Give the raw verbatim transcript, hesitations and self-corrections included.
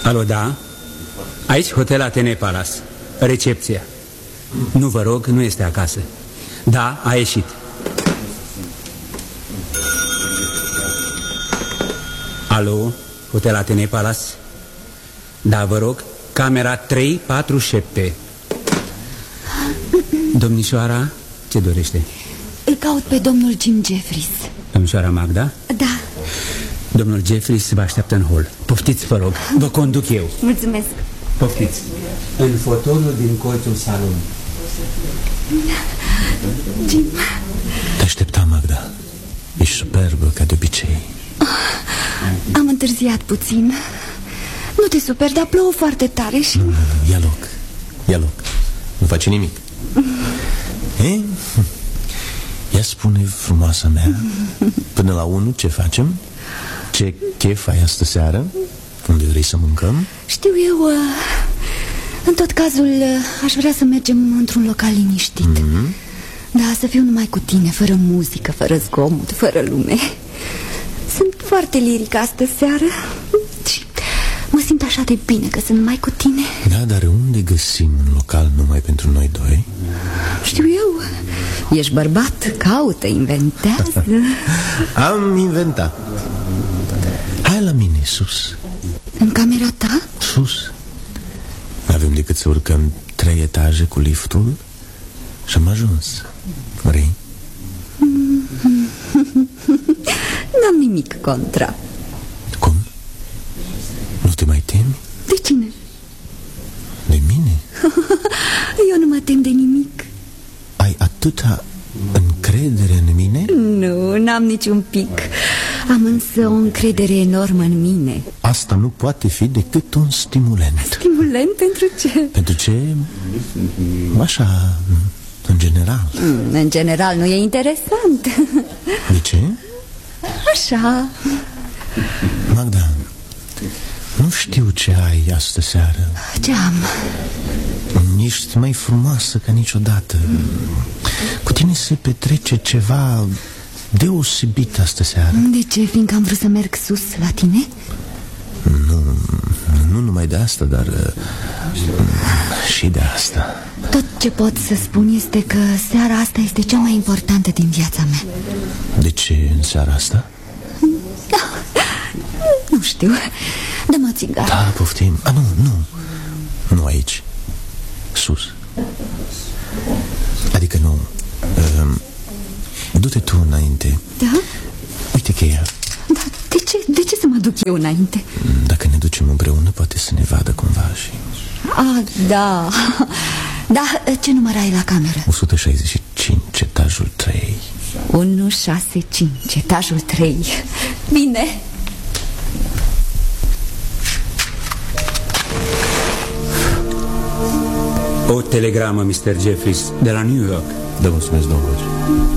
Alo, da? Aici Hotel Atene Palace. Recepția. Nu, vă rog, nu este acasă. Da, a ieșit. Alo, Hotel Atene Palace. Da, vă rog, camera trei patru șapte. Domnișoara, ce dorește? Îl caut pe domnul Jim Jeffries. Domnișoara Magda? Da. Domnul Jeffries vă așteaptă în hol. Poftiți, vă rog, vă conduc eu. Mulțumesc. Poftiți. În fotolul din colțul salonului. Jim. Te așteptam, Magda. Ești superbă, ca de obicei. Am întârziat puțin. Nu te superi, dar plouă foarte tare și... Nu, nu, nu, ia loc. Ia loc. Nu face nimic. Ei? Ia spune, frumoasa mea, până la unu ce facem? Ce chef ai astă seară? Unde vrei să mâncăm? Știu eu, în tot cazul, aș vrea să mergem într-un local liniștit. Mm-hmm. Da, să fiu numai cu tine, fără muzică, fără zgomot, fără lume. Sunt foarte lirică astă seară și mă simt așa de bine că sunt numai cu tine. Da, dar unde găsim un local numai pentru noi doi? Știu eu. Ești bărbat, caută, inventează. Am inventat. Hai la mine, sus. În camera ta? Sus. N-avem decât să urcăm trei etaje cu liftul și am ajuns. Vrei? N-am nimic contra. Cum? Nu te mai temi? De cine? De mine? Eu nu mă tem de nimic. Ai atâta încredere în mine? Nu, n-am niciun pic. Am însă o încredere enormă în mine. Asta nu poate fi decât un stimulent. Stimulent pentru ce? Pentru ce? Așa, în general. Mm, în general nu e interesant. De ce? Așa. Magda, nu știu ce ai astă seară. Ce am? Ești mai frumoasă ca niciodată. Cu tine se petrece ceva deosebit astă seară. De ce? Fiindcă am vrut să merg sus la tine? Nu, nu numai de asta, dar și de asta. Tot ce pot să spun este că seara asta este cea mai importantă din viața mea. De ce în seara asta? Nu știu. Dă-mă o țigară. Da, poftim. A, nu, nu. Nu aici. Sus. Adică nu. um, Du-te tu înainte. Da? Uite cheia. Da, de ce? De ce să mă duc eu înainte? Dacă ne ducem împreună, poate să ne vadă cumva și... Ah, da. Da, ce număr ai la cameră? o sută șaizeci și cinci, etajul trei. unu șase cinci, etajul trei. Bine. O telegramă, mister Jeffries, de la New York. Da, mulțumesc, domnul.